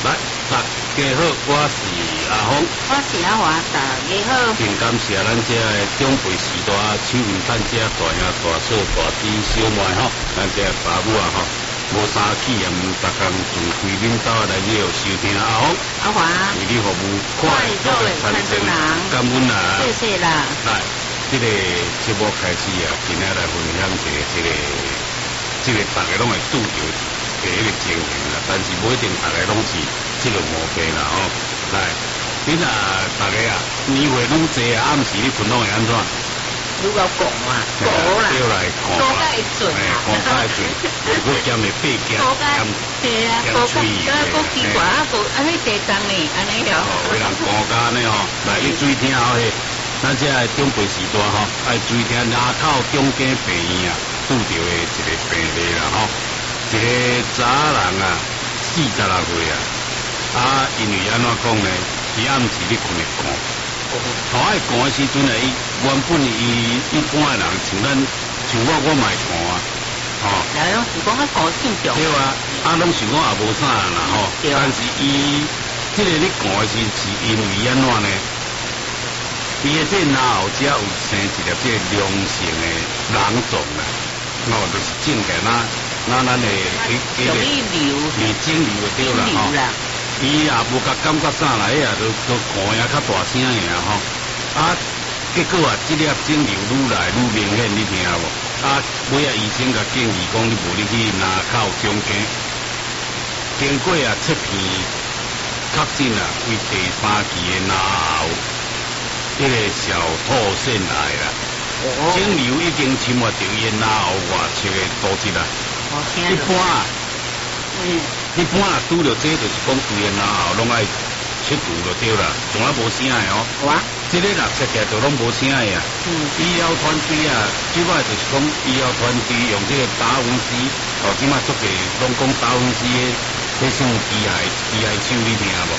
来，大家好，我是阿峰， 我是阿华，大家好。 并感谢咱这个长辈时代手艺产者大兄大嫂大姊小妹吼，咱这个爸母啊吼，无三起也毋逐工自开领导来了收听阿峰。 阿华， 为你服务快乐的传承人，感恩啦， 谢谢啦。 来，这个节目开始啊，今天来分享这个大家拢会拄着第一个情形啦，但是不一定大家拢是这个毛病啦吼。来，你若大家啊年岁愈济啊，暗时你困拢会安怎？ 如果讲啊，讲啦， 叫来看， 讲甲会准啊， 讲甲会准，如果兼的八件， 对啊，讲讲奇怪啊，无安尼地当呢，安尼了。 有人讲甲呢吼，来你注意听吼嘿，咱这长辈时代吼，爱注意听牙口中间病院啊，拄着的一个病例啦吼，一个查人啊，40来岁啊，因为安怎讲呢？伊暗时咧困会寒。头爱寒的时阵啊，伊原本伊一般的人像我嘛会寒啊，吼。 然后是讲较高兴着。 对啊，拢想讲也无啥啦吼。但是伊这个咧寒的时是因为安怎呢？伊的这脑后只有生一粒这良性的囊肿啦，就是正个咱的容易流肿瘤就对啦吼。伊也无甲感觉啥来啊，都寒呀较大声呀吼。啊，结果啊，这粒肿瘤愈来愈明显，你听无？啊，尾啊医生甲建议讲，你无你去牙口中间，经过啊切片确诊啊，为第3期的牙后，迄个小透腺癌啦。肿瘤已经侵入到伊的牙后外侧的组织啦。一般啊。一般啊，拄着这就是讲规个牙后拢爱切除就对啦，从来无声的哦。哇！这个若切起来就拢无声的啊。医疗团队啊，即摆就是讲医疗团队用这个达文西，即摆做者拢讲达文西的，迄种机械手你听无？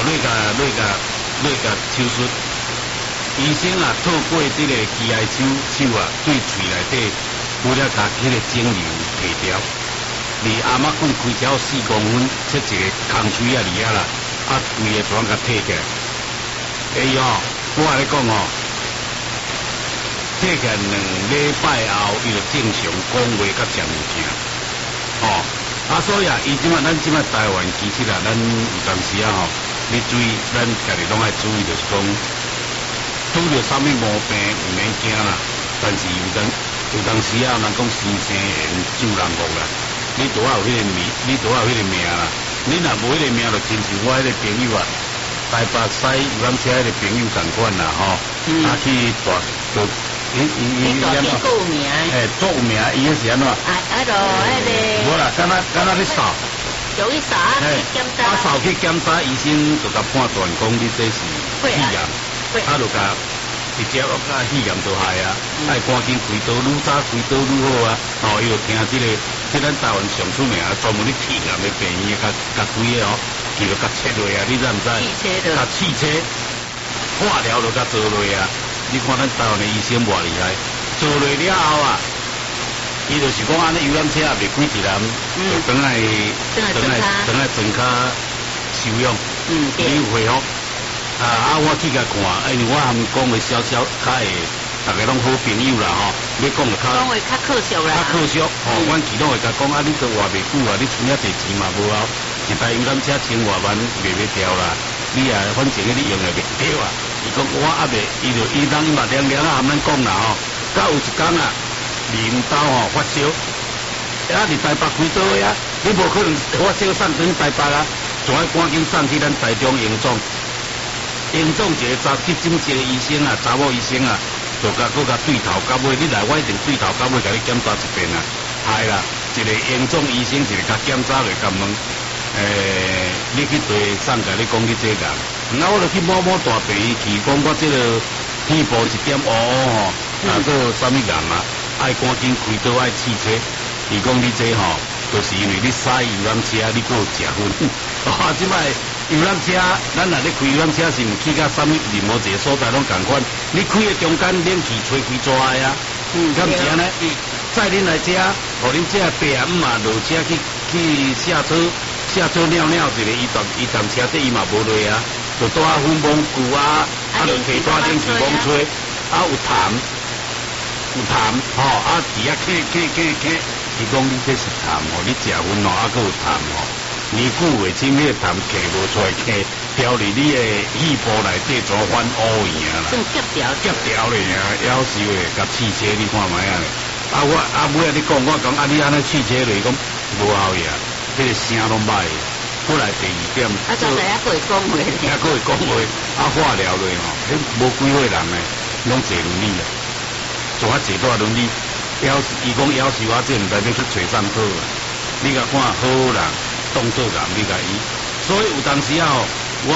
类甲手术，医生啊透过这个机械手啊，对喙内底为了甲迄个肿瘤提掉。离阿妈骨开条4公分，切一个空喙啊，离啊啦，啊，规个全甲摕起来。我来讲哦，摕起来2礼拜后，伊就正常讲话甲食物件。所以啊，咱即摆台湾其实啊，咱有当时啊吼，你注意，咱家己拢爱注意，就是讲，拄着啥物毛病唔免惊啦，但是有当时啊，人讲生言助人福啦。你拄好有迄个命，你拄好有迄个命啦。你若无迄个命，就亲像我迄个朋友啊，台北西游览车迄个朋友同款啦，吼。去大做，伊大天够有名。 足有名，伊迄是安怎？ 迄个。 无啦，敢若咧扫。 有一扫去检查。 扫去检查，医生就甲判断讲你这是肺炎，就甲。直接我甲肺炎就害啊！爱赶紧开刀，愈早开刀愈好啊！伊就听这咱台湾上出名啊，专门咧肺癌的病院，甲规个哦，伊就甲切落啊！你知唔知？甲汽车化疗就甲做落啊！你看咱台湾的医生偌厉害，做落了后啊，伊就是讲安尼游览车也袂几一人，就等来装卡收养，你有会哦。我去甲看，因为我含讲话少少，较会，大家拢好朋友啦吼。要讲就较客俗啦。 较客俗，阮其中会甲讲你都活袂久啊，你存遐侪钱嘛无啊，一台游览车10外万卖袂掉啦。你啊，反正你用来袂掉啊。伊讲我还袂，伊当伊嘛凉凉啊，含咱讲啦吼。甲有一天啊，领导发烧，伫台北开刀啊，你无可能发烧送转台北啊，就爱赶紧送去咱台中荣总。荣总一个去诊一个医生啊，查某医生啊，就甲对头到尾，你来我一定对头到尾甲你检查一遍啊。系啦，一个荣总医生，一个甲检查落甲问，你去对送甲你讲你这个，我就去某大病院去，讲我这个肺部1.5吼，做啥物癌啊，爱赶紧开刀爱试车，伊讲你这吼，就是因为你驶游览车，你还有食薰，即摆。游览车，咱若咧开游览车，是毋去到啥物任何一个所在拢共款。你开的中间冷气吹开抓的啊，敢毋是安尼？载恁来遮，互恁遮爸阿姆啊落车去下车车做尿尿一个，伊站车这伊嘛无落啊，就带粉蒙具啊，就摕带冷气风吹，有痰，吼，伫遐咳，伊讲你这是痰哦，你食薰哦，还佫有痰哦，年久月深，迄个痰咳无出来，咳调入你的肺部内底，全反乌去啊啦， 算夹掉咧啊，夭寿诶，甲汽车你看卖啊咧，我尾仔你讲，我讲你安尼汽车咧，讲无效呀，迄个声拢歹。过来第二点， 早知还佫会讲话咧， 还佫会讲话，化疗咧吼，迄无几岁人诶，拢坐轮椅啊，坐坐大轮椅，伊讲夭寿这毋知要去找啥好啊，你甲看好人当做人，你甲伊，所以有当时啊，我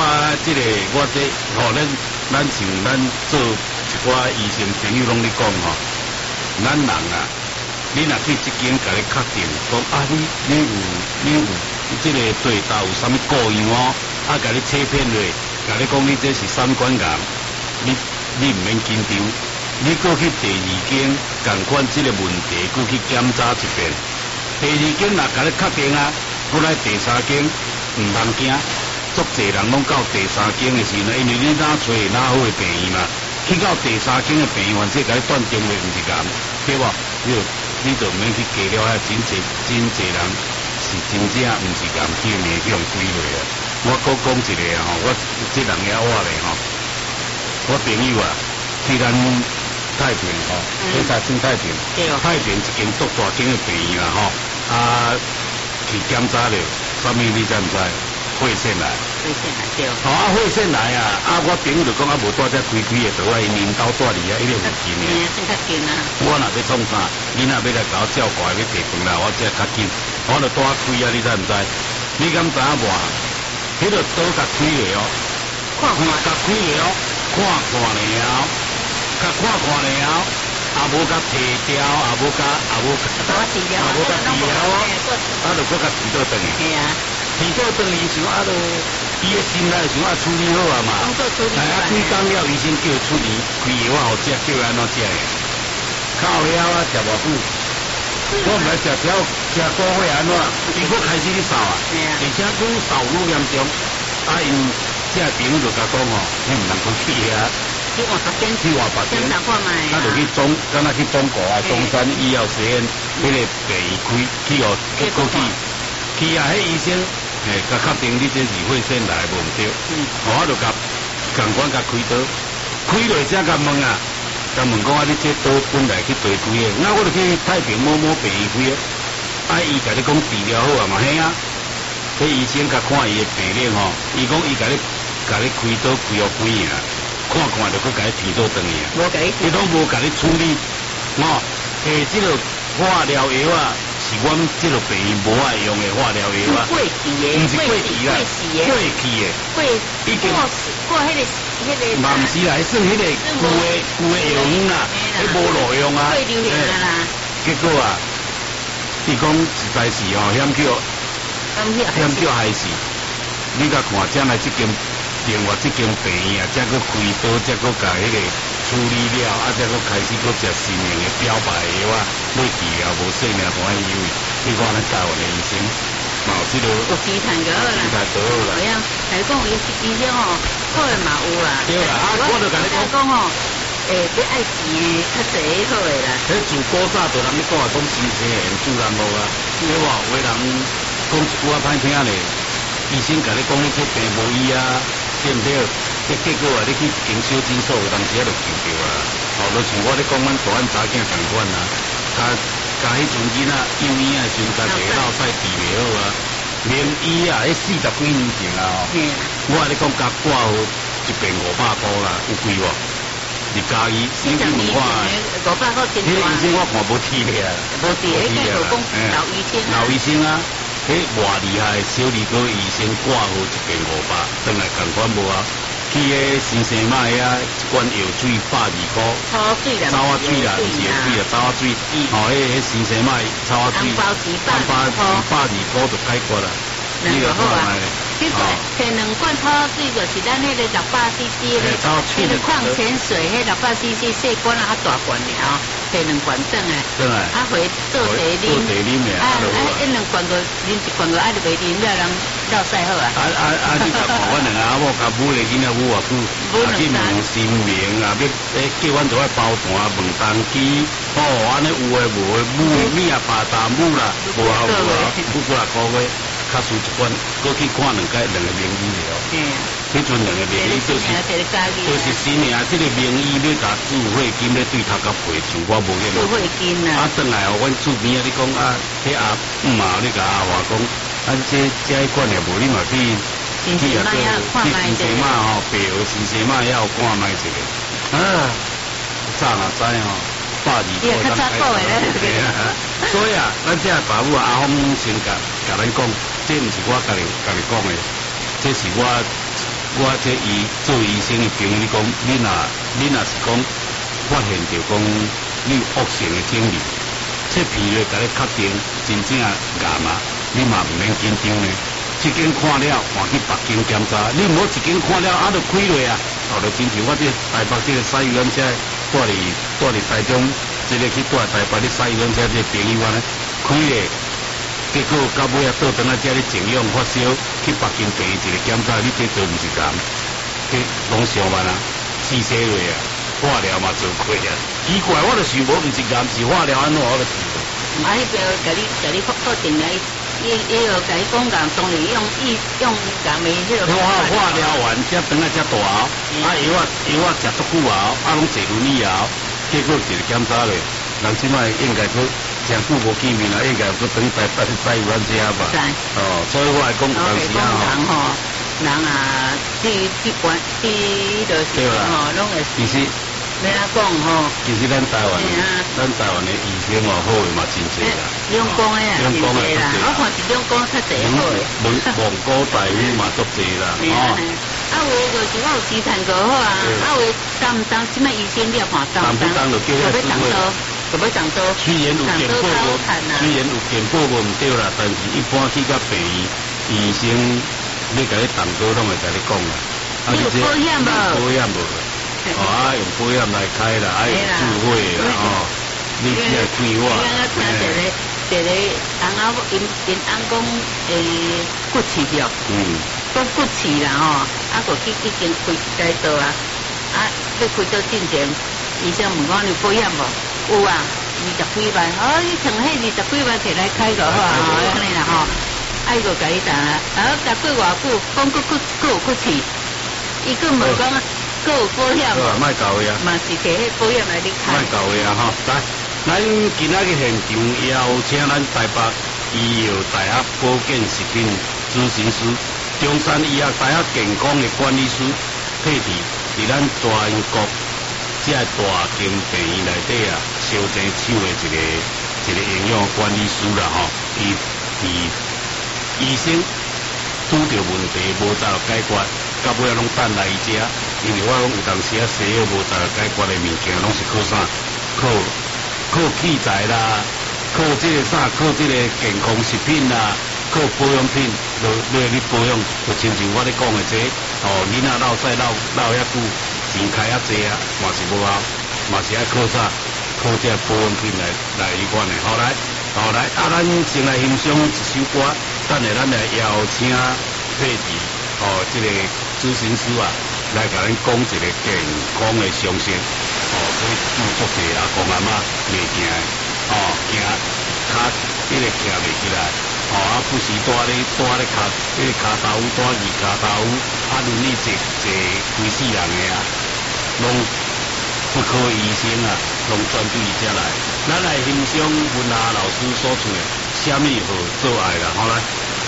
咱像咱做一寡医生朋友拢咧讲吼，咱人啊，你若去即间甲你确定讲你有。这个对头有啥物故意哦？甲你切片落，甲你讲你这是三管癌，你毋免紧张，你过去第二间共款这个问题，过去检查一遍。第二间若甲你确定啊，过来第三间毋通惊。足侪人拢到第三间的时候，因为你哪找哪好的病院嘛，去到第三间的病院，这甲你断定的毋是癌，对无？你就毋免去加了遐真侪人。是真正毋是癌症的迄种归类啊！我讲一个吼，我这人也我咧吼，我朋友啊，去咱太平吼，去啥算太平？太平一间足大间的病院啦吼，去检查了，啥物你知毋知？肺腺癌。 肺腺癌对。 肺腺癌啊！我朋友就讲无带遮开的，就爱领导带离啊，一定有劲的。 算较紧啊。 我若要创啥，囡仔要来甲我照顾，要提饭啦，我才较紧。我就带开啊，你知毋知？你敢知影无？迄个刀甲开了哦，甲开了哦，看了，甲看了，也无甲摕掉，也无甲治疗哦，就搁甲提倒转去。 系啊， 提倒转去想就伊的心内想处理好啊嘛。几工了，医生叫处理，开药互食，叫安怎食的？靠腰啊，食偌久。我毋来食骨血安怎？伊佫开始去扫啊，而且佫扫愈严重。因这朋友就甲讲吼，你毋通去啊。 去换别间，检查看卖。 就去敢若去中国啊，中山医药实验迄个病院开去哦，结果去啊，迄医生甲确定你这是肺腺癌无毋对，我就甲共款甲开刀，开落才甲问啊。甲问讲你这刀本来去对开的，我就去太平某病院开伊甲你讲治疗好啊嘛，嘿啊，迄医生甲看伊的病历吼，伊讲伊甲你开刀开互几年，看就佮甲你提倒转去啊，伊拢无甲你处理，这个化疗药啊，是阮这个病院无爱用的化疗药啊， 过期的， 毋是过期啦，过期的， 已经过迄个。 嘛毋是啦，算迄个旧的药丸啦，迄无路用啊。 过流行啊啦。 结果啊，伊讲实在是哦，险叫害死。你甲看，将来这间另外这间病院啊，才佫开刀，才佫甲迄个处理了，才佫开始佫食新型的标靶药啊，要治疗无性命大因为你看咱台湾的医生。有这个有时谈就好啦，对啊，但是讲医生吼，好的嘛有啦。 对啦，我就甲你讲吼，要爱钱的较济好的啦。 迄自古早就人咧讲新生的自然无啊，对无？有的人讲一句啊歹听咧，医生甲你讲你这病无医啊，对毋对？结果啊，你去经小诊所，有当时啊就救着啊。就像我咧讲，阮大汉查囝同款啊，甲迄阵囡仔幼婴的时阵，家己落屎治袂好啊，连医啊，迄40几年前啊，我咧讲甲挂号一遍500块啦，有贵无？你加医，你去问看， 500块真大。迄医生我看无治咧啊， 无治，迄个就讲老医生啊， 迄偌厉害，小儿科医生挂号一遍500，当然共款无啊。去个新生麦啊，一罐药水120块， 草仔水啦， 毋是药水啊，草仔水，迄新生麦草仔水，120块就解决啦。你就看卖， 你摕2罐泡水，就是咱迄个600cc 的，迄个矿泉水，迄600cc 细罐啊，大罐的哦，摕2罐转的，啊回做茶啉，迄2罐个啉1罐个，啊就袂啉了，人落屎好啊。 你甲看阮两个阿某甲母的囡仔母偌久，去问新明啊，要叫阮做包单问东基，安尼有诶无诶，母米啊爸大母啦，无啊不过6个月。较输1罐，过去看2个名医了。迄阵2个名医就是新名，这个名医要甲注血金，要对头壳赔钱，我无迄个。 注血金啊！ 转来哦，阮厝边啊，你讲啊，迄阿嘛，你甲阿华讲，这一罐也无，你嘛去新西马要看卖一个。 白鹅新西马要看卖一个。早哪知120块当开头。所以啊，咱这爸母啊，阿峰先甲咱讲。这毋是我家己讲的，这是我这做医生的朋友讲，你若是讲发现着讲你有恶性的肿瘤，这片咧甲你确定真正癌嘛，你嘛毋免紧张呢。一间看了换去别间检查，你唔好一间看了啊就开落啊，就亲像我这台北这个西院车住伫台中，这个去住台北的西院车这个朋友啊，开咧。结果到尾啊，倒转来遮咧静养发烧，去别间第一个检查，你这都毋是癌，这拢上万啊，4岁落啊，化疗嘛做过啊，奇怪，我就想无毋是癌，是化疗安怎我就知道。 迄边甲你确定来，也有甲你讲癌，当然用癌的迄个。 化疗完，才转来才大后，药啊食足久后，拢坐轮椅后，结果一个检查咧，人即摆应该说。真久无见面啦，应该都等在有咱遮吧。所以我来讲，有当时啊， 人啊，就是拢会。 其实， 你阿讲其实咱台湾的医生好的嘛真济啦。 两公的啊，真济啦。我看是两公较济好的。 蒙古大夫嘛足济啦。 有就是我有时谈过好啊，有当即摆医生你也看当就要当多。 虽然有健保无毋对啦，但是一般去到病院，医生要甲你动刀，拢会甲你讲啦。 你有保险无？ 保险无？用保险来开啦，用智慧啦，你只系看我。 听一个翁仔因翁讲骨刺着，讲骨刺啦个已经开刀啊，要开刀之前，医生问讲你保险无？有啊，20几万，你从迄20几万摕来开个好啊，安尼啦伊个甲伊谈啊，甲过偌久，讲佫有骨刺，伊佫问讲佫有保险无？ 莫搞呀， 嘛是摕迄保险来你开。 莫搞呀来，咱今仔日现场邀请咱台北医药大学保健食品咨询师、中山医学大学健康的管理师佩蒂，伫咱全国。这大间病院内底啊，烧钱手的一个营养管理师啦伊医生拄着问题无早解决，到尾拢等来伊遮，因为我有当时啊西药无早解决的物件，拢是靠啥？靠器材啦，靠这个健康食品啦，靠保养品，落去保养，就亲像我咧讲的这，囡仔老屎老遐久。钱开遐济啊，嘛是无效，嘛是爱靠啥？靠这保养品来医管的。好来，咱先来欣赏一首歌，等下咱来邀请佩蒂，这个咨询师啊，来甲咱讲一个健康的常识。所以足济阿公阿妈袂行的，惊脚迄个徛袂起来，不时带咧脚，迄个脚头带二脚头，轮椅坐规世人的啊。拢不科医生啊，拢专对伊遮来。咱来欣赏文夏老师所唱的《虾米好做爱》啦，好来。